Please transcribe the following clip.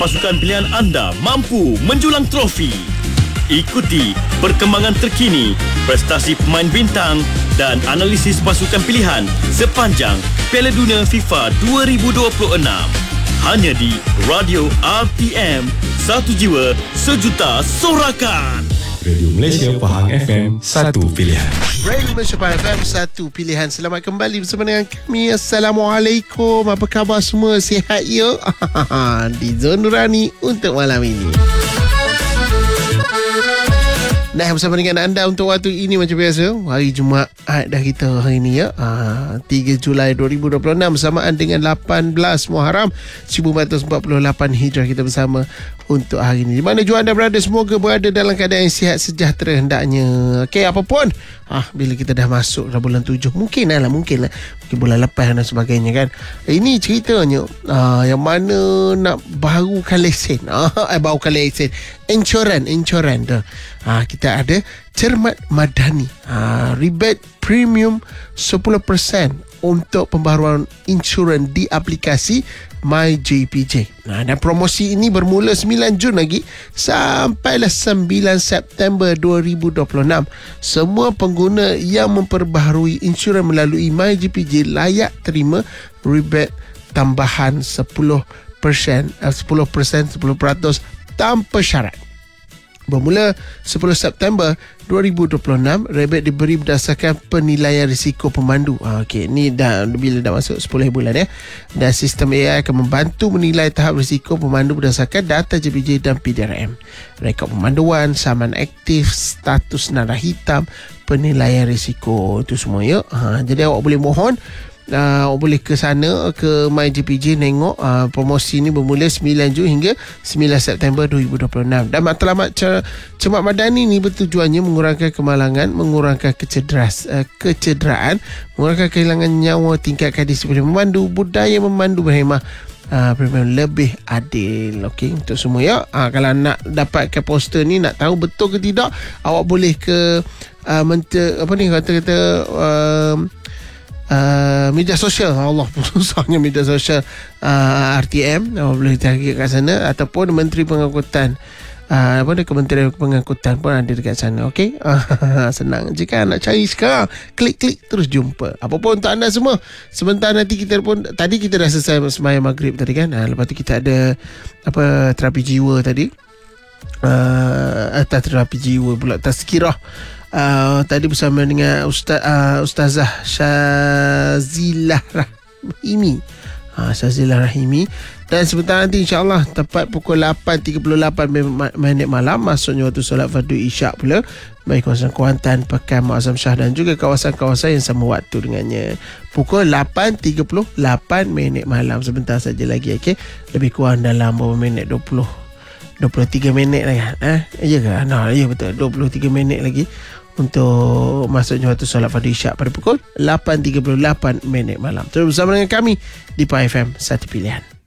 pasukan pilihan anda mampu menjulang trofi. Ikuti perkembangan terkini, prestasi pemain bintang dan analisis pasukan pilihan sepanjang Piala Dunia FIFA 2026. Hanya di Radio RTM, satu jiwa, sejuta sorakan. Radio Malaysia Pahang FM, satu pilihan. Radio Malaysia Pahang FM, satu pilihan. Selamat kembali bersama dengan kami. Assalamualaikum. Apa khabar semua? Sihat ya? Di Zon Nurani untuk malam ini. Nah, bersama dengan anda untuk waktu ini macam biasa, hari Jumaat dah kita hari ni ya, 3 Julai 2026 bersamaan dengan 18 Muharram 1448 Hijrah, kita bersama untuk hari ini. Di mana jua anda berada, semoga berada dalam keadaan yang sihat sejahtera hendaknya. Okey, apapun bila kita dah masuk dah bulan 7, mungkin bulan lepas dan sebagainya kan. Ini ceritanya yang mana nak barukan lesen. Barukan lesen insurans dah. Kita ada Cermat Madani, rebate premium 10% untuk pembaharuan insurans di aplikasi MyJPJ. Dan promosi ini bermula 9 Jun lagi sampailah 9 September 2026. Semua pengguna yang memperbaharui insurans melalui MyJPJ layak terima rebate tambahan 10% tanpa syarat. Bermula 10 September 2026, rebate diberi berdasarkan penilaian risiko pemandu. Ni bila dah masuk 10 bulan ya. Dan sistem AI akan membantu menilai tahap risiko pemandu berdasarkan data JPJ dan PDRM. Rekod pemanduan, saman aktif, status nada hitam, penilaian risiko, itu semua ya. Jadi awak boleh mohon, boleh ke sana ke MyJPJ tengok. Promosi ni bermula 9 Jun hingga 9 September 2026. Dan matlamat Cermat Madani ni bertujuannya mengurangkan kemalangan, mengurangkan kecederaan, mengurangkan kehilangan nyawa, tingkatkan disiplin memandu, budaya memandu berhemah, premium lebih adil. Okey, untuk semua ya. Kalau nak dapatkan poster ni, nak tahu betul ke tidak, awak boleh ke media sosial. Allah, susahnya media sosial RTM, boleh cari kat sana, ataupun Menteri Pengangkutan, Kementerian Pengangkutan pun ada dekat sana. Okey, senang je kan nak cari sekarang, klik terus jumpa. Apa pun untuk anda semua. Sebentar nanti kita pun, tadi kita dah selesai sembahyang maghrib tadi kan. Lepas tu kita ada terapi jiwa tadi, terapi jiwa pula, tazkirah tadi bersama dengan Ustazah Syazilah Rahimi. Syazilah Rahimi. Dan sebentar nanti insyaAllah tepat pukul 8.38 minit malam, masuknya waktu solat fardu isyak pula bagi kawasan Kuantan, Pekan, Muazzam Shah dan juga kawasan-kawasan yang sama waktu dengannya. Pukul 8.38 minit malam, sebentar saja lagi. Okay? Lebih kurang dalam berapa minit, 23 minit lagi. Ya ke? Ya betul, 23 minit lagi untuk masuknya waktu solat fardu isyak pada pukul 8.38 minit malam. Terus bersama dengan kami di PAH FM, satu pilihan.